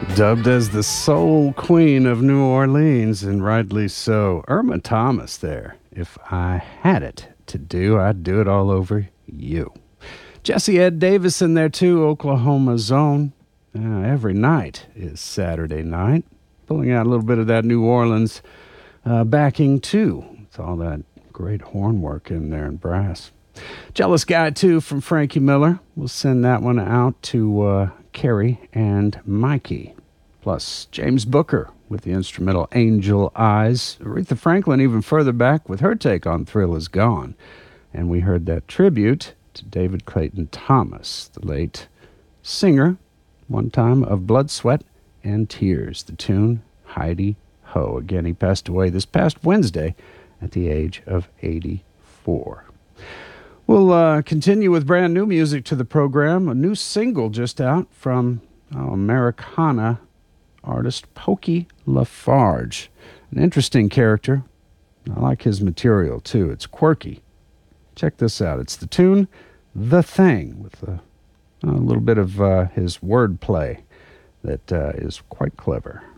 Dubbed as the soul queen of New Orleans, and rightly so. Irma Thomas there. If I had it to do, I'd do it all over you. Jesse Ed Davis in there too, Oklahoma Zone. Every night is Saturday night. Pulling out a little bit of that New Orleans backing too. It's all that great horn work in there and brass. Jealous Guy too from Frankie Miller. We'll send that one out to Carrie and Mikey. Plus James Booker with the instrumental Angel Eyes. Aretha Franklin even further back with her take on Thrill Is Gone. And we heard that tribute to David Clayton Thomas, the late singer, one time of Blood, Sweat, and Tears. The tune, Heidi Ho. Again, he passed away this past Wednesday at the age of 84. We'll continue with brand new music to the program. A new single just out from Americana artist Pokey Lafarge. An interesting character. I like his material, too. It's quirky. Check this out. It's the tune, The Thing, with a little bit of his wordplay that is quite clever.